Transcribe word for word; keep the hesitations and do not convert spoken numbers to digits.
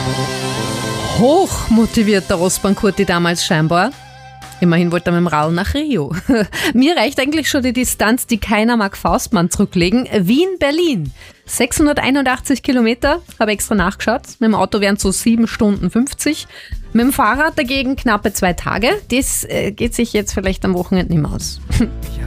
Hoch motiviert der Osman Kurti damals scheinbar. Immerhin wollte er mit dem Radl nach Rio. Mir reicht eigentlich schon die Distanz, die keiner mag Faustmann zurücklegen. Wien-Berlin. sechshunderteinundachtzig Kilometer, habe extra nachgeschaut. Mit dem Auto wären es so sieben Stunden fünfzig. Mit dem Fahrrad dagegen knappe zwei Tage. Das äh, geht sich jetzt vielleicht am Wochenende nicht mehr aus.